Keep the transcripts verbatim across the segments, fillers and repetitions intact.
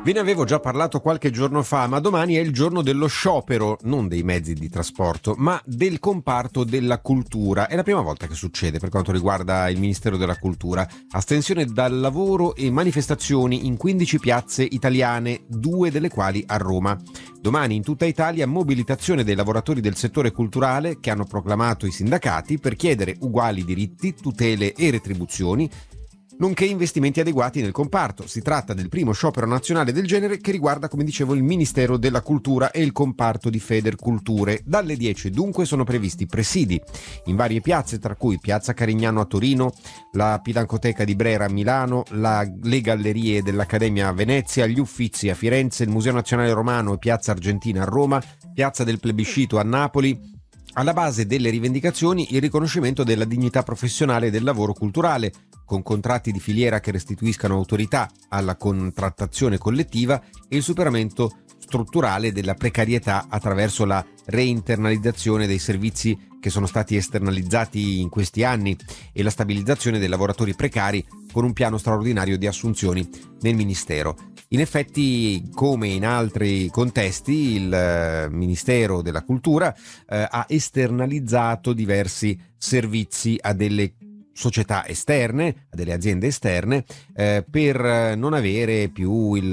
Ve ne avevo già parlato qualche giorno fa, ma domani è il giorno dello sciopero, non dei mezzi di trasporto, ma del comparto della cultura. È la prima volta che succede per quanto riguarda il Ministero della Cultura. Astensione dal lavoro e manifestazioni in quindici piazze italiane, due delle quali a Roma. Domani in tutta Italia mobilitazione dei lavoratori del settore culturale che hanno proclamato i sindacati per chiedere uguali diritti, tutele e retribuzioni, nonché investimenti adeguati nel comparto. Si tratta del primo sciopero nazionale del genere che riguarda, come dicevo, il Ministero della Cultura e il comparto di Federculture. Dalle dieci dunque sono previsti presidi in varie piazze, tra cui Piazza Carignano a Torino, la Pinacoteca di Brera a Milano, la, le gallerie dell'Accademia a Venezia, gli Uffizi a Firenze, il Museo Nazionale Romano e Piazza Argentina a Roma, Piazza del Plebiscito a Napoli. Alla base delle rivendicazioni il riconoscimento della dignità professionale del lavoro culturale, con contratti di filiera che restituiscano autorità alla contrattazione collettiva e il superamento strutturale della precarietà attraverso la reinternalizzazione dei servizi che sono stati esternalizzati in questi anni e la stabilizzazione dei lavoratori precari con un piano straordinario di assunzioni nel Ministero. In effetti, come in altri contesti, il Ministero della Cultura eh, ha esternalizzato diversi servizi a delle società esterne, a delle aziende esterne, eh, per non avere più il,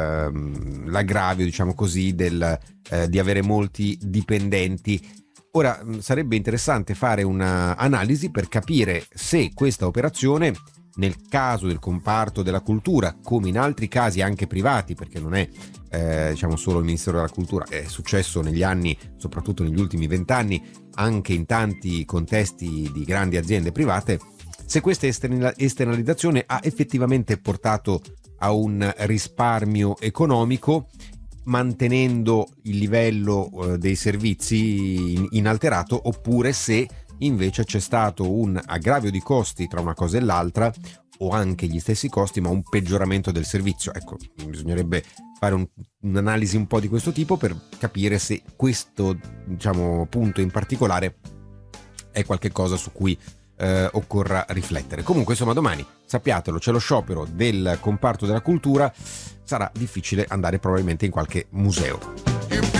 l'aggravio, diciamo così, del, eh, di avere molti dipendenti. Ora, sarebbe interessante fare un'analisi per capire se questa operazione, nel caso del comparto della cultura, come in altri casi anche privati, perché non è eh, diciamo solo il Ministero della Cultura, è successo negli anni, soprattutto negli ultimi vent'anni, anche in tanti contesti di grandi aziende private, se questa esternalizzazione ha effettivamente portato a un risparmio economico, mantenendo il livello eh, dei servizi in, inalterato, oppure se invece c'è stato un aggravio di costi tra una cosa e l'altra, o anche gli stessi costi ma un peggioramento del servizio. Ecco, bisognerebbe fare un, un'analisi un po' di questo tipo per capire se questo, diciamo, punto in particolare è qualche cosa su cui eh, occorra riflettere. Comunque, insomma, domani, sappiatelo, c'è lo sciopero del comparto della cultura, sarà difficile andare probabilmente in qualche museo.